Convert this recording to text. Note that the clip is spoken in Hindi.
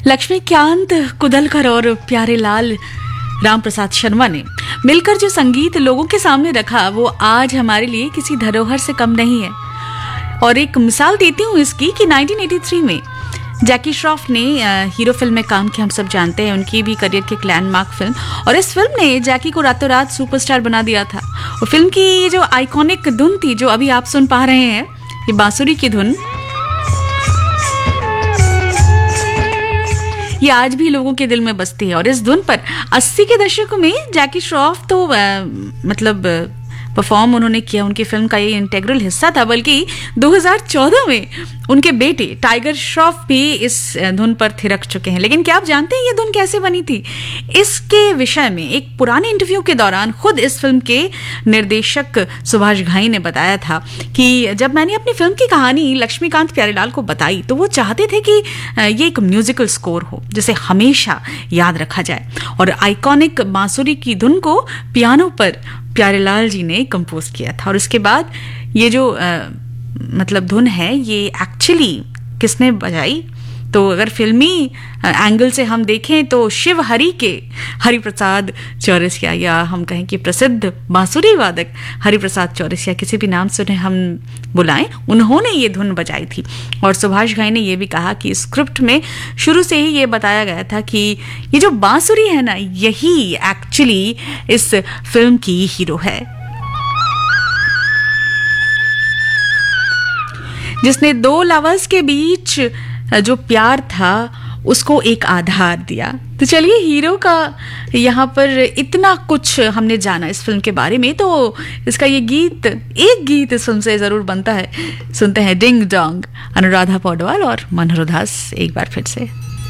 लक्ष्मीकांत कुदलकर और प्यारेलाल रामप्रसाद शर्मा ने मिलकर जो संगीत लोगों के सामने रखा वो आज हमारे लिए किसी धरोहर से कम नहीं है। और एक मिसाल देती हूँ इसकी कि 1983 में जैकी श्रॉफ ने हीरो फिल्म में काम किया, हम सब जानते हैं, उनकी भी करियर की एक लैंडमार्क फिल्म। और इस फिल्म ने जैकी को रातों रात सुपरस्टार बना दिया था। और फिल्म की ये जो आइकॉनिक धुन थी जो अभी आप सुन पा रहे हैं, ये बांसुरी की धुन, ये आज भी लोगों के दिल में बसती है। और इस धुन पर 80 के दशक में जैकी श्रॉफ तो परफॉर्म उन्होंने किया, उनकी फिल्म का ये इंटेग्रल हिस्सा था। बल्कि 2014 में उनके बेटे टाइगर श्रॉफ भी इस धुन पर थिरक चुके हैं। लेकिन क्या आप जानते हैं ये धुन कैसे बनी थी? इसके विषय में एक पुराने इंटरव्यू के दौरान खुद इस फिल्म के निर्देशक सुभाष घाई ने बताया था कि जब मैंने अपनी फिल्म की कहानी लक्ष्मीकांत प्यारेलाल को बताई तो वो चाहते थे कि ये एक म्यूजिकल स्कोर हो जिसे हमेशा याद रखा जाए। और आइकॉनिक बांसुरी की धुन को पियानो पर प्यारेलाल जी ने कंपोज किया था। और उसके बाद ये जो धुन है ये एक्चुअली किसने बजाई? तो अगर फिल्मी एंगल से हम देखें तो शिव हरि के हरिप्रसाद चौरसिया, या हम कहें कि प्रसिद्ध बांसुरी वादक हरिप्रसाद चौरसिया, किसी भी नाम से उन्हें हम बुलाएं, उन्होंने ये धुन बजाई थी। और सुभाष घाई ने ये भी कहा कि स्क्रिप्ट में शुरू से ही ये बताया गया था कि ये जो बांसुरी है ना, यही एक्चुअली इस फिल्म की हीरो है, जिसने दो लवर्स के बीच जो प्यार था उसको एक आधार दिया। तो चलिए, हीरो का यहाँ पर इतना कुछ हमने जाना इस फिल्म के बारे में, तो इसका ये गीत, एक गीत इस फिल्म से जरूर बनता है। सुनते हैं डिंग डोंग, अनुराधा पौडवाल और मनोहर दास एक बार फिर से।